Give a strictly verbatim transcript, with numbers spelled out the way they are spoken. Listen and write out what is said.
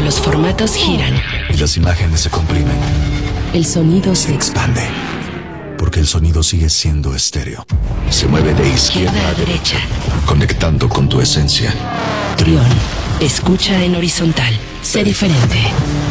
Los formatos giran. Y las imágenes se comprimen. El sonido se Se expande. Porque el sonido sigue siendo estéreo. Se mueve de izquierda izquierda a a derecha. conectando con tu esencia. Trión. Escucha en horizontal. Sé diferente.